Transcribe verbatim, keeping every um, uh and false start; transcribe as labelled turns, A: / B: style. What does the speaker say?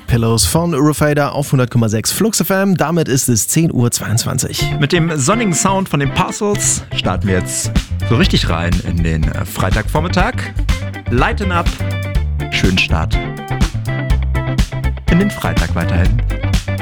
A: Pillows von Eurofader auf hundert Komma sechs Flux F M. Damit ist es zehn Uhr zweiundzwanzig.
B: Mit dem sonnigen Sound von den Parcels starten wir jetzt so richtig rein in den Freitagvormittag. Lighten up, schönen Start in den Freitag weiterhin.